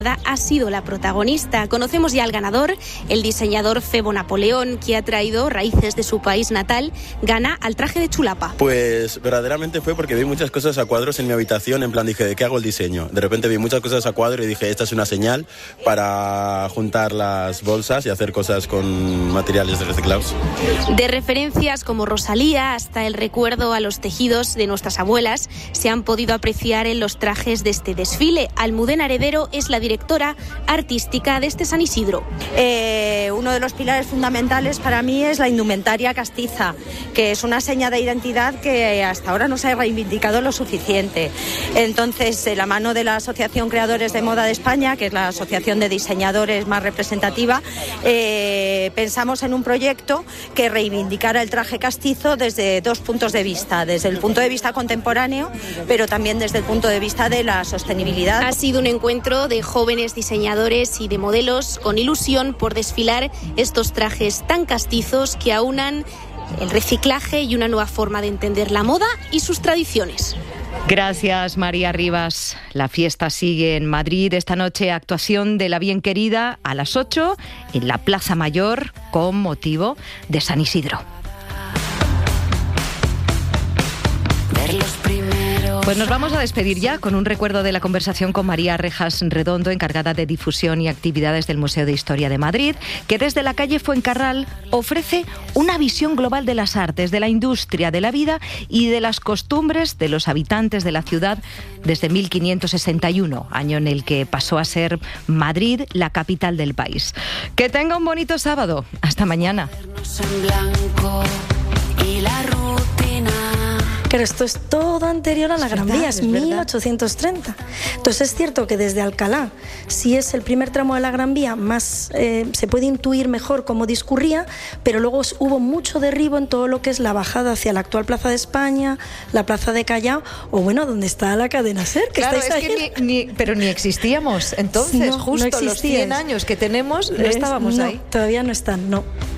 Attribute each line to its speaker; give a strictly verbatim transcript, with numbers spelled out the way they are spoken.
Speaker 1: Ha sido la protagonista. Conocemos ya al ganador, el diseñador Febo Napoleón, que ha traído raíces de su país natal, gana al traje de chulapa.
Speaker 2: Pues verdaderamente fue porque vi muchas cosas a cuadros en mi habitación, en plan dije, ¿de qué hago el diseño? De repente vi muchas cosas a cuadro y dije, esta es una señal para juntar las bolsas y hacer cosas con materiales reciclados.
Speaker 1: De referencias como Rosalía hasta el recuerdo a los tejidos de nuestras abuelas se han podido apreciar en los trajes de este desfile. Almudena Heredero es la directora directora artística de este San Isidro.
Speaker 3: Eh, uno de los pilares fundamentales para mí es la indumentaria castiza, que es una seña de identidad que hasta ahora no se ha reivindicado lo suficiente. Entonces, de la mano de la Asociación Creadores de Moda de España, que es la asociación de diseñadores más representativa, eh, pensamos en un proyecto que reivindicara el traje castizo desde dos puntos de vista, desde el punto de vista contemporáneo, pero también desde el punto de vista de la sostenibilidad.
Speaker 1: Ha sido un encuentro de jóvenes diseñadores y de modelos con ilusión por desfilar estos trajes tan castizos que aunan el reciclaje y una nueva forma de entender la moda y sus tradiciones.
Speaker 4: Gracias, María Rivas. La fiesta sigue en Madrid. Esta noche, actuación de La Bien Querida a las ocho en la Plaza Mayor con motivo de San Isidro. Pues nos vamos a despedir ya con un recuerdo de la conversación con María Rejas Redondo, encargada de difusión y actividades del Museo de Historia de Madrid, que desde la calle Fuencarral ofrece una visión global de las artes, de la industria, de la vida y de las costumbres de los habitantes de la ciudad desde mil quinientos sesenta y uno, año en el que pasó a ser Madrid la capital del país. Que tenga un bonito sábado. Hasta mañana.
Speaker 5: Pero esto es todo anterior a la Gran Vía, es mil ochocientos treinta. Entonces es cierto que desde Alcalá, si es el primer tramo de la Gran Vía, más eh, se puede intuir mejor cómo discurría, pero luego hubo mucho derribo en todo lo que es la bajada hacia la actual Plaza de España, la Plaza de Callao, o bueno, donde está la cadena SER, que
Speaker 4: claro,
Speaker 5: estáis
Speaker 4: es
Speaker 5: ahí.
Speaker 4: Que ni, ni, pero ni existíamos entonces,
Speaker 5: no,
Speaker 4: justo
Speaker 5: no
Speaker 4: los cien años que tenemos, no estábamos
Speaker 5: no,
Speaker 4: ahí.
Speaker 5: Todavía no están, no.